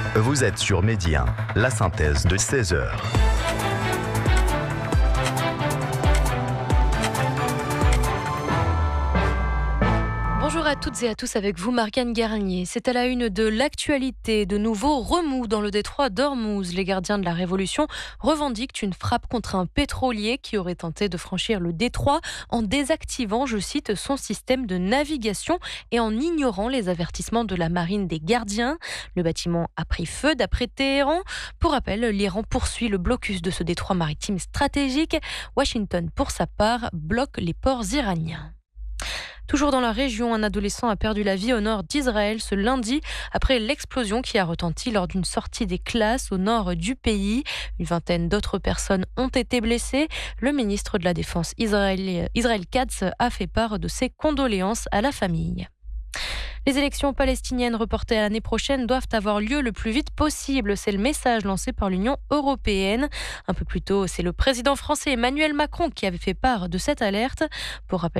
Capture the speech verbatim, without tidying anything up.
Vous êtes sur Midi un, la synthèse de seize heures. Bonjour à toutes et à tous, avec vous Marianne Garnier. C'est à la une de l'actualité. De nouveaux remous dans le détroit d'Ormuz. Les gardiens de la Révolution revendiquent une frappe contre un pétrolier qui aurait tenté de franchir le détroit en désactivant, je cite, son système de navigation et en ignorant les avertissements de la marine des gardiens. Le bâtiment a pris feu d'après Téhéran. Pour rappel, l'Iran poursuit le blocus de ce détroit maritime stratégique. Washington, pour sa part, bloque les ports iraniens. Toujours dans la région, un adolescent a perdu la vie au nord d'Israël ce lundi après l'explosion qui a retenti lors d'une sortie des classes au nord du pays. Une vingtaine d'autres personnes ont été blessées. Le ministre de la Défense Israël, Israël Katz a fait part de ses condoléances à la famille. Les élections palestiniennes reportées à l'année prochaine doivent avoir lieu le plus vite possible. C'est le message lancé par l'Union européenne. Un peu plus tôt, c'est le président français Emmanuel Macron qui avait fait part de cette alerte. Pour rappel,